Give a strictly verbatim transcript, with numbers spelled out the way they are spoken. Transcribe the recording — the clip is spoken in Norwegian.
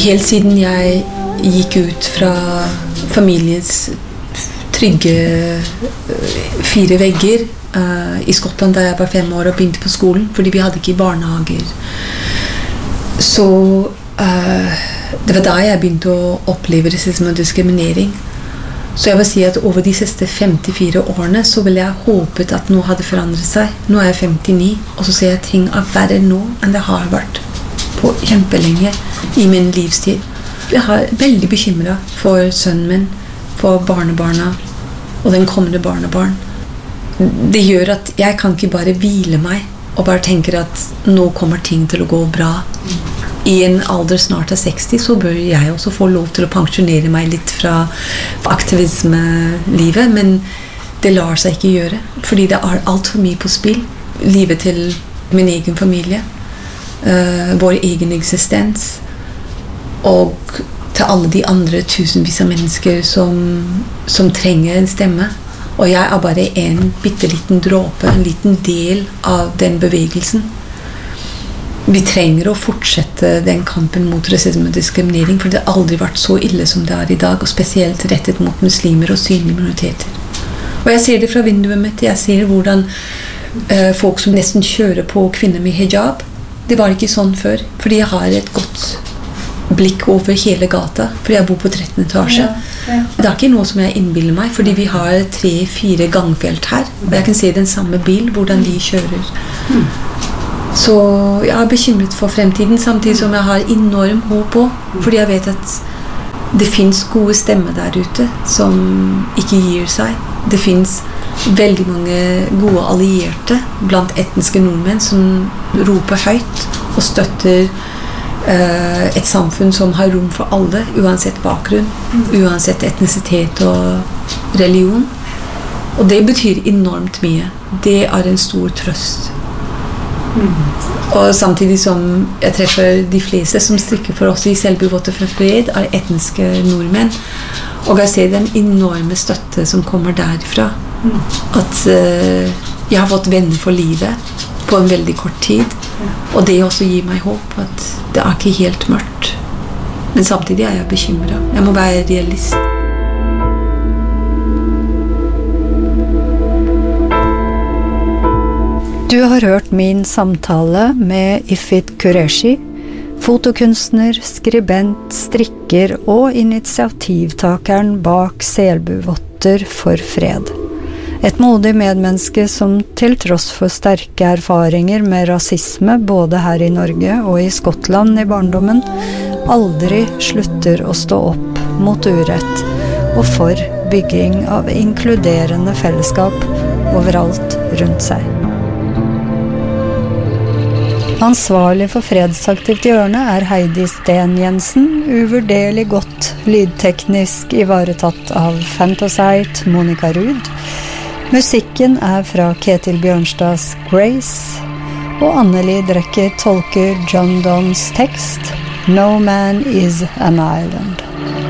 Helt siden jeg gikk ut fra familiens trygge fire vegger uh, i Skottland da jeg var fem år og begynte på skolen, fordi vi hadde ikke barnehager. Så uh, det var da jeg begynte å oppleve rasisme og diskriminering. Så jeg vil si at over de siste femtifire årene så vil jeg håpet at noe hadde forandret seg. Nå er jeg femtini, og så ser jeg ting er verre nå enn det har vært på kjempelenge i min livstid. Jeg er veldig bekymret for sønnen min, for barnebarna og den kommende barnebarn. Det gjør at jeg kan ikke bare hvile meg og bare tenker at nå kommer ting til å gå bra. I en alder snart av seksti så bør jeg også få lov til å pensjonere meg litt fra aktivisme-livet, men det lar seg ikke gjøre, fordi det er alt for mye på spill. Livet til min egen familie, uh, vår egen eksistens, og til alle de andre tusenvis av mennesker som, som trenger en stemme. Og jeg er bare en bitteliten dråpe, en liten del av den bevegelsen. Vi trenger å fortsette den kampen mot rasisme og diskriminering, for det har aldri vært så ille som det er i dag, og spesielt rettet mot muslimer og synlige minoriteter. Og jeg ser det fra vinduet mitt, jeg ser hvordan uh, folk som nesten kjører på kvinner med hijab, det var ikke sånn før, fordi jeg har et godt blikk over hele gata, fordi jeg bor på trettende etasje. Ja, ja. Det er ikke noe som jeg innbiller meg, fordi vi har tre-fire gangfelt her, og jeg kan se den samme bil, hvordan de kjører. Mm. Så jeg er bekymret for fremtiden, samtidig som jeg har enorm håp på, fordi jeg vet at det finnes gode stemmer der ute som ikke gir seg. Det finnes veldig mange gode allierte blant etniske nordmenn som roper høyt og støtter uh, et samfunn som har rom for alle, uansett bakgrunn, uansett etnisitet og religion. Og det betyr enormt mye. Det er en stor trøst. Mm. Og samtidig som jeg treffer de fleste som strikker for oss i Selbu Votter for fred er etniske nordmenn, og jeg ser den enorme støtte som kommer derifra. Mm. At uh, jeg har fått venner for livet på en veldig kort tid, og det også gir meg håp at det er ikke helt mørkt, men samtidig er jeg bekymret. Jeg må være realist. Du har hørt min samtale med Ifit Qureshi, fotokunstner, skribent, strikker og initiativtakeren bak Selbu Votter for fred. Et modig medmenneske som til tross for sterke erfaringer med rasisme både her i Norge og i Skottland i barndommen, aldri slutter å stå opp mot urett og for bygging av inkluderende fellesskap overalt rundt seg. Ansvarlig for Fredsaktivt hjørne er Heidi Sten Jensen, uvurderlig godt lydteknisk ivaretatt av Fantasite Monica Ruud. Musikken er fra Ketil Bjørnstads Grace, og Anneli Drekke tolker John Donnes tekst No Man is an Island.